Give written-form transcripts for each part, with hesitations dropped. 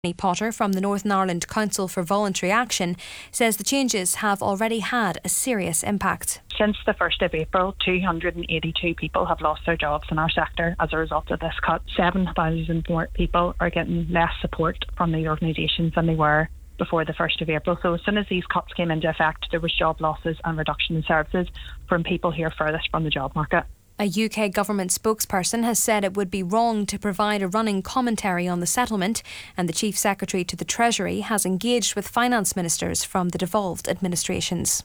Tony Potter from the Northern Ireland Council for Voluntary Action says the changes have already had a serious impact. Since the 1st of April, 282 people have lost their jobs in our sector as a result of this cut. 7,000 more people are getting less support from the organisations than they were before the 1st of April. So as soon as these cuts came into effect, there was job losses and reduction in services from people who are furthest from the job market. A UK government spokesperson has said it would be wrong to provide a running commentary on the settlement, and the Chief Secretary to the Treasury has engaged with finance ministers from the devolved administrations.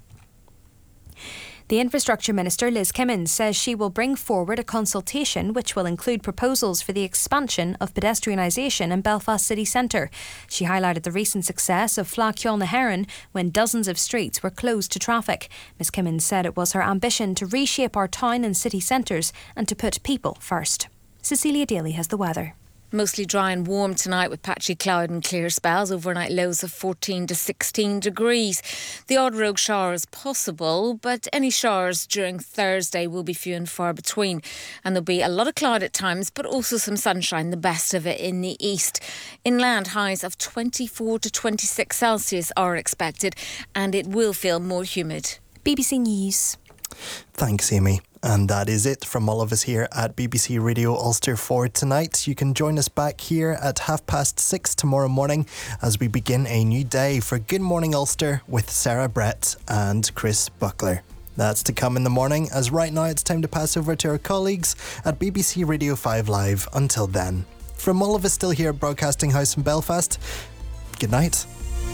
The Infrastructure Minister, Liz Kimmins, says she will bring forward a consultation which will include proposals for the expansion of pedestrianisation in Belfast city centre. She highlighted the recent success of Fleadh na hÉireann when dozens of streets were closed to traffic. Ms Kimmins said it was her ambition to reshape our town and city centres and to put people first. Cecilia Daly has the weather. Mostly dry and warm tonight with patchy cloud and clear spells. Overnight lows of 14 to 16 degrees. The odd rogue shower is possible, but any showers during Thursday will be few and far between. And there'll be a lot of cloud at times, but also some sunshine, the best of it in the east. Inland highs of 24 to 26 Celsius are expected, and it will feel more humid. BBC News. Thanks, Amy. And that is it from all of us here at BBC Radio Ulster for tonight. You can join us back here at 6:30 tomorrow morning as we begin a new day for Good Morning Ulster with Sarah Brett and Chris Buckler. That's to come in the morning, as right now it's time to pass over to our colleagues at BBC Radio 5 Live. Until then, from all of us still here at Broadcasting House in Belfast, good night.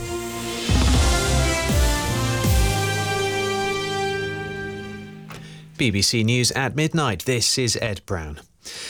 BBC News at midnight. This is Ed Brown.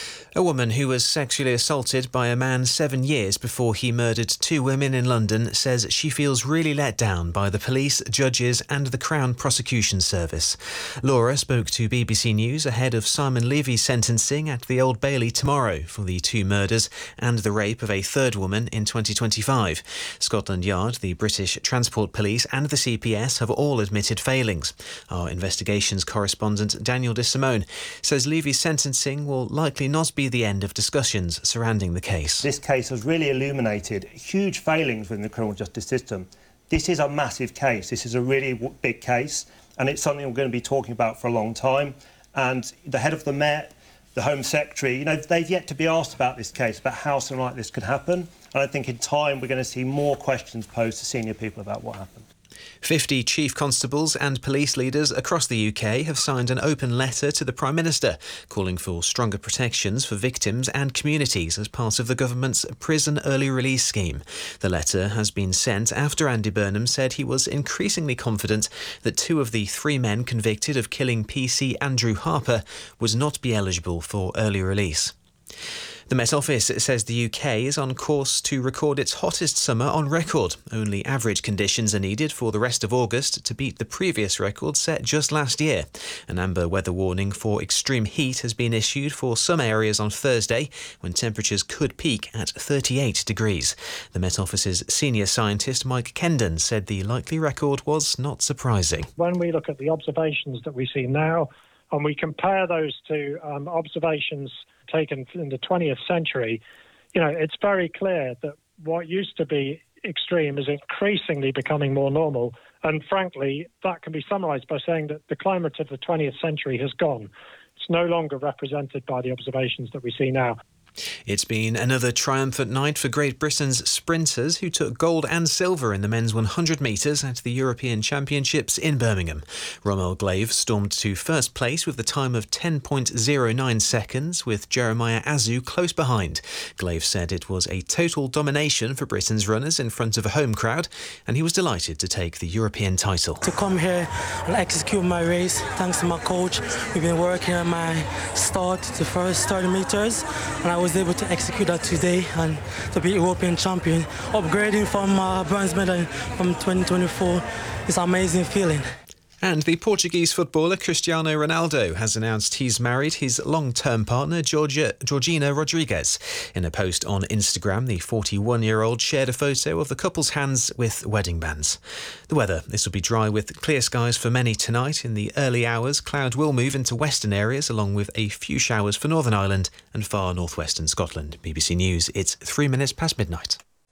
A woman who was sexually assaulted by a man 7 years before he murdered 2 women in London says she feels really let down by the police, judges and the Crown Prosecution Service. Laura spoke to BBC News ahead of Simon Levy's sentencing at the Old Bailey tomorrow for the 2 murders and the rape of a 3rd woman in 2025. Scotland Yard, the British Transport Police and the CPS have all admitted failings. Our investigations correspondent Daniel de Simone says Levy's sentencing will likely not be the end of discussions surrounding the case. This case has really illuminated huge failings within the criminal justice system. This is a massive case. This is a really big case, and it's something we're going to be talking about for a long time. And the head of the Met, the Home Secretary, they've yet to be asked about this case, about how something like this could happen. And I think in time we're going to see more questions posed to senior people about what happened. 50 chief constables and police leaders across the UK have signed an open letter to the Prime Minister calling for stronger protections for victims and communities as part of the government's prison early release scheme. The letter has been sent after Andy Burnham said he was increasingly confident that 2 of the 3 men convicted of killing PC Andrew Harper would not be eligible for early release. The Met Office says the UK is on course to record its hottest summer on record. Only average conditions are needed for the rest of August to beat the previous record set just last year. An amber weather warning for extreme heat has been issued for some areas on Thursday, when temperatures could peak at 38 degrees. The Met Office's senior scientist Mike Kendon said the likely record was not surprising. When we look at the observations that we see now, and we compare those to observations taken in the 20th century, it's very clear that what used to be extreme is increasingly becoming more normal. And frankly, that can be summarised by saying that the climate of the 20th century has gone. It's no longer represented by the observations that we see now. It's been another triumphant night for Great Britain's sprinters, who took gold and silver in the men's 100 metres at the European Championships in Birmingham. Rommel Glaive stormed to first place with a time of 10.09 seconds, with Jeremiah Azu close behind. Glaive said it was a total domination for Britain's runners in front of a home crowd, and he was delighted to take the European title. To come here and execute my race, thanks to my coach, we've been working on my start, the first 30 metres, and I was able to execute that today and to be European champion. Upgrading from bronze medal from 2024 is an amazing feeling. And the Portuguese footballer Cristiano Ronaldo has announced he's married his long-term partner Georgina Rodriguez. In a post on Instagram, the 41-year-old shared a photo of the couple's hands with wedding bands. The weather: this will be dry with clear skies for many tonight. In the early hours, cloud will move into western areas, along with a few showers for Northern Ireland and far northwestern Scotland. BBC News, it's 3 minutes past midnight.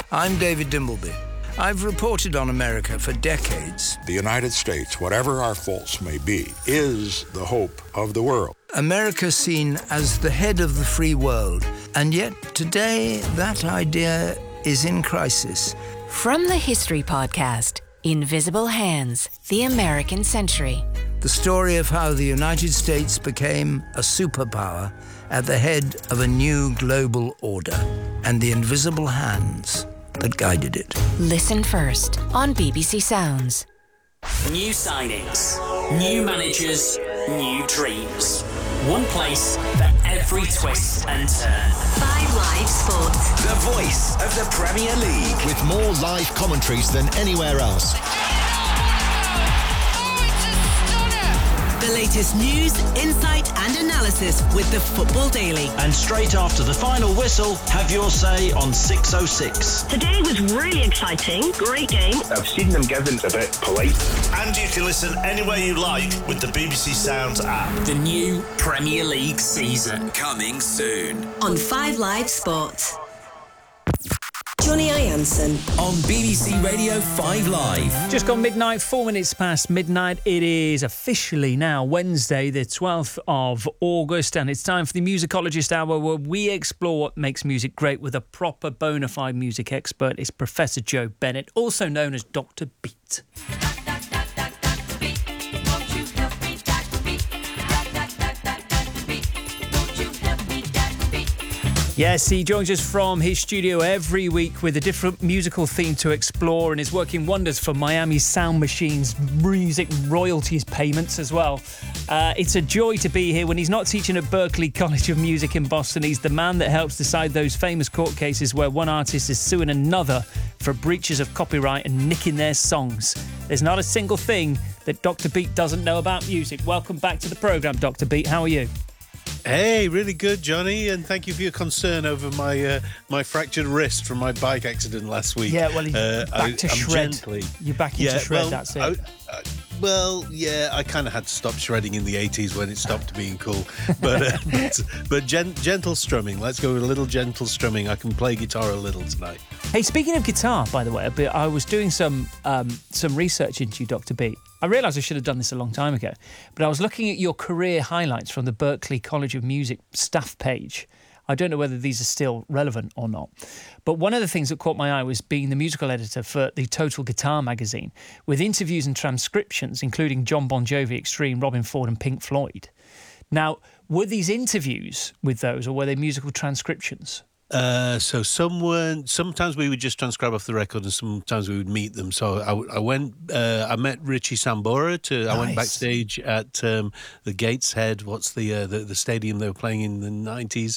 I'm David Dimbleby. I've reported on America for decades. The United States, whatever our faults may be, is the hope of the world. America seen as the head of the free world, and yet today that idea is in crisis. From the History Podcast, Invisible Hands, The American Century. The story of how the United States became a superpower at the head of a new global order, and the invisible hands that guided it. Listen first on BBC Sounds. New signings, new managers, new dreams. One place for every twist and turn. 5 Live Sports. The voice of the Premier League. With more live commentaries than anywhere else. The latest news, insight and analysis with the Football Daily. And straight after the final whistle, have your say on 606. Today was really exciting. Great game. I've seen them given a bit polite. And you can listen anywhere you like with the BBC Sounds app. The new Premier League season. Coming soon. On 5 Live Sports. Johnny Ianson on BBC Radio 5 Live. Just gone midnight, 4 minutes past midnight. It is officially now Wednesday, the 12th of August, and it's time for the Musicologist Hour, where we explore what makes music great with a proper bona fide music expert. It's Professor Joe Bennett, also known as Dr. Beat. Yes, he joins us from his studio every week with a different musical theme to explore, and is working wonders for Miami Sound Machine's music royalties payments as well. It's a joy to be here when he's not teaching at Berklee College of Music in Boston. He's the man that helps decide those famous court cases where one artist is suing another for breaches of copyright and nicking their songs. There's not a single thing that Dr. Beat doesn't know about music. Welcome back to the programme, Dr. Beat. How are you? Hey, really good, Johnny, and thank you for your concern over my fractured wrist from my bike accident last week. Yeah, well, back to shred. You're back into shred, well, that's it. I kind of had to stop shredding in the 80s when it stopped being cool. But gentle strumming. Let's go with a little gentle strumming. I can play guitar a little tonight. Hey, speaking of guitar, by the way, I was doing some research into you, Dr. Beat. I realised I should have done this a long time ago, but I was looking at your career highlights from the Berklee College of Music staff page. I don't know whether these are still relevant or not, but one of the things that caught my eye was being the musical editor for the Total Guitar magazine, with interviews and transcriptions, including John Bon Jovi, Extreme, Robin Ford and Pink Floyd. Now, were these interviews with those, or were they musical transcriptions? So sometimes we would just transcribe off the record, and sometimes we would meet them. So I met Richie Sambora. Nice. I went backstage at the Gateshead. What's the stadium they were playing in the 90s?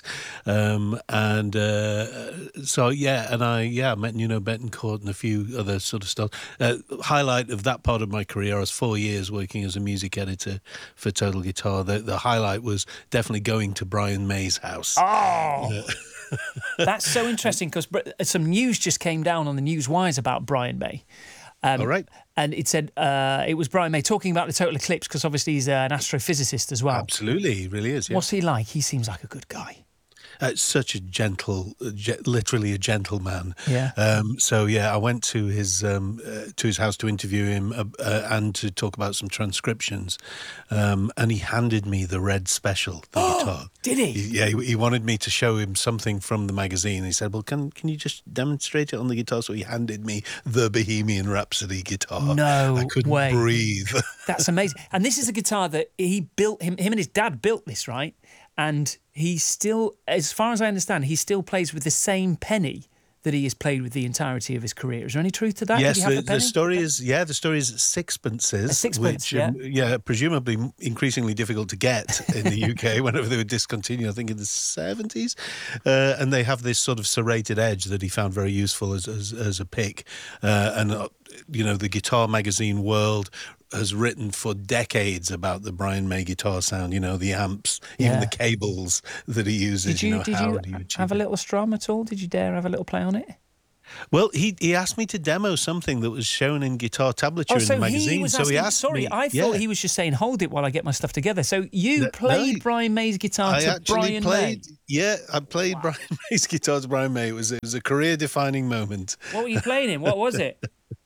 I met Nuno Betancourt and a few other sort of stuff. Highlight of that part of my career, I was 4 years working as a music editor for Total Guitar. The highlight was definitely going to Brian May's house. Oh! That's so interesting, because some news just came down on the Newswires about Brian May. All right. And it said it was Brian May talking about the total eclipse, because obviously he's an astrophysicist as well. Absolutely, he really is. Yeah. What's he like? He seems like a good guy. Such a gentle, literally a gentleman. Yeah. I went to his house to interview him and to talk about some transcriptions. And he handed me the Red Special, the guitar. Did he? He wanted me to show him something from the magazine. He said, "Well, can you just demonstrate it on the guitar?" So he handed me the Bohemian Rhapsody guitar. No I couldn't way. breathe. That's amazing. And this is a guitar that he built. Him and his dad built this, right? And he still, as far as I understand, he still plays with the same penny that he has played with the entirety of his career. Is there any truth to that? Yes, Did he have the story is sixpences. A sixpence, which, presumably increasingly difficult to get in the UK whenever they were discontinued, I think in the 70s. And they have this sort of serrated edge that he found very useful as a pick. The guitar magazine world has written for decades about the Brian May guitar sound, the amps, even the cables that he uses. Did you have a little strum at all? Did you dare have a little play on it? Well, he asked me to demo something that was shown in Guitar Tablature in the magazine. He asked me. I thought he was just saying, "Hold it while I get my stuff together." So you played Brian May's guitar to Brian May. Yeah, I played Brian May's guitar to Brian May. It was a career-defining moment. What were you playing in? What was it?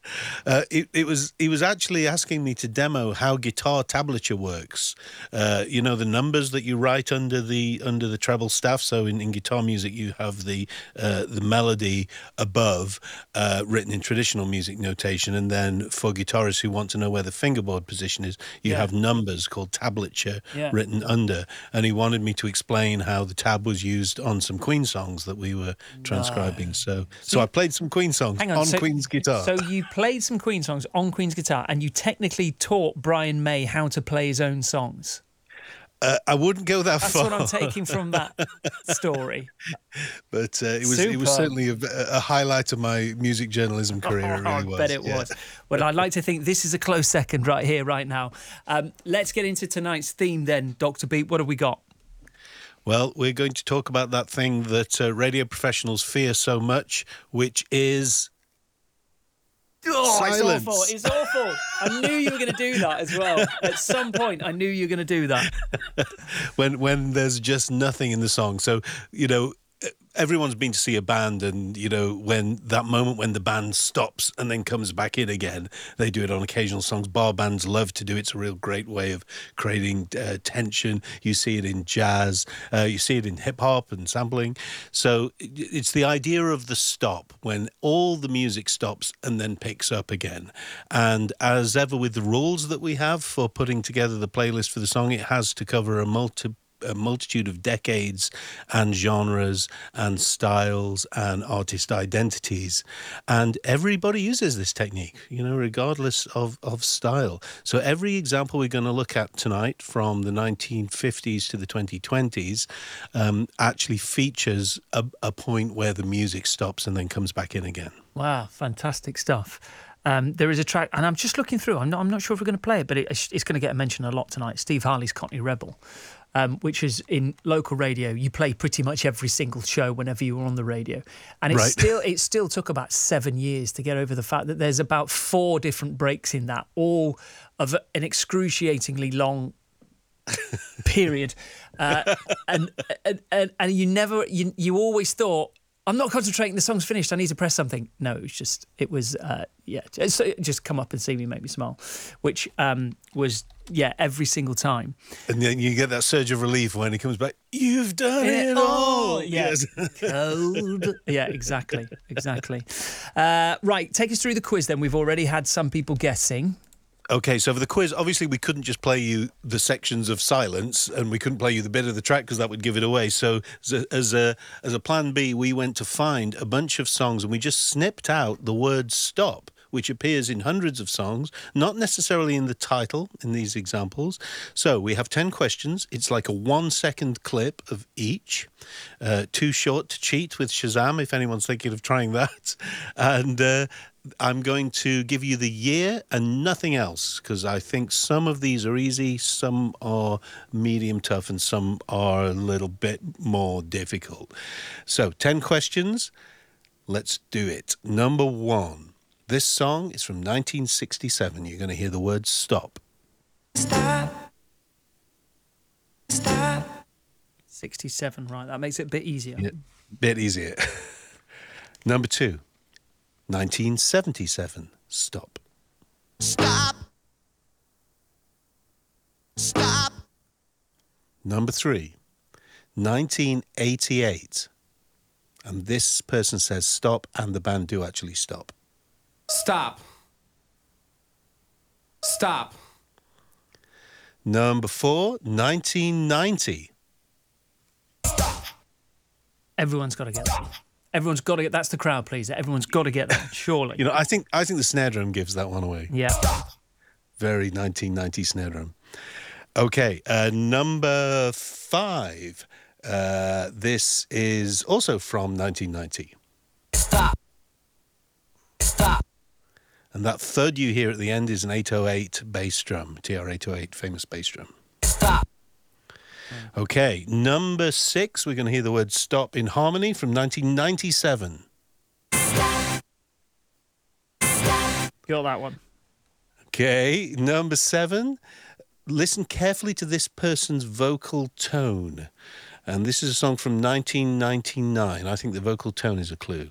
He was actually asking me to demo how guitar tablature works. You know, the numbers that you write under the treble staff. So in guitar music, you have the melody above, written in traditional music notation, and then for guitarists who want to know where the fingerboard position is, you have numbers called tablature written under. And he wanted me to explain how the tab was used on some Queen songs that we were transcribing. So I played some Queen songs on Queen's guitar. So you played some Queen songs on Queen's guitar, and you technically taught Brian May how to play his own songs. I wouldn't go that far. That's what I'm taking from that story. But it was certainly a highlight of my music journalism career. It really was. I bet it was. Well, I'd like to think this is a close second right here, right now. Let's get into tonight's theme then, Dr. Beat. What have we got? Well, we're going to talk about that thing that radio professionals fear so much, which is... silence. It's awful. I knew you were going to do that as well. At some point, I knew you were going to do that. when there's just nothing in the song. So, you know, everyone's been to see a band, and, you know, when that moment when the band stops and then comes back in again, they do it on occasional songs. Bar bands love to do it. It's a real great way of creating tension. You see it in jazz. You see it in hip-hop and sampling. So it's the idea of the stop, when all the music stops and then picks up again. And as ever with the rules that we have for putting together the playlist for the song, it has to cover a multitude of decades and genres and styles and artist identities, and everybody uses this technique, you know, regardless of style. So every example we're going to look at tonight, from the 1950s to the 2020s, actually features a point where the music stops and then comes back in again. Wow, fantastic stuff. There is a track, and I'm just looking through. I'm not sure if we're going to play it, but it's going to get a mention a lot tonight. Steve Harley's Cockney Rebel, which is in local radio. You play pretty much every single show whenever you were on the radio, and it still took about 7 years to get over the fact that there's about 4 different breaks in that, all of an excruciatingly long period, and you always thought, I'm not concentrating, the song's finished, I need to press something. No, it was just come up and see me, make me smile, which was, every single time. And then you get that surge of relief when he comes back, you've done it all. Yes. Cold. Yeah, exactly. Right, take us through the quiz then. We've already had some people guessing. Okay, so for the quiz, obviously we couldn't just play you the sections of silence, and we couldn't play you the bit of the track because that would give it away. So as a plan B, we went to find a bunch of songs, and we just snipped out the word stop, which appears in hundreds of songs, not necessarily in the title in these examples. So we have 10 questions. It's like a 1-second clip of each. Too short to cheat with Shazam, if anyone's thinking of trying that. And I'm going to give you the year and nothing else, because I think some of these are easy, some are medium tough, and some are a little bit more difficult. So 10 questions. Let's do it. Number 1. This song is from 1967. You're going to hear the word stop. Stop. 67, right. That makes it a bit easier. Yeah, bit easier. Number 2. 1977. Stop. Stop. Number 3. 1988. And this person says stop, and the band do actually stop. Stop. Number 4, 1990. Everyone's got to get that. Everyone's got to get. That's the crowd pleaser. Everyone's got to get that. Surely. You know, I think the snare drum gives that one away. Yeah. Very 1990 snare drum. Okay, number 5. This is also from 1990. Stop. And that thud you hear at the end is an 808 bass drum, TR-808, famous bass drum. Stop. Okay, number 6, we're going to hear the word stop in harmony from 1997. Stop. Got that one. Okay, number 7. Listen carefully to this person's vocal tone. And this is a song from 1999. I think the vocal tone is a clue.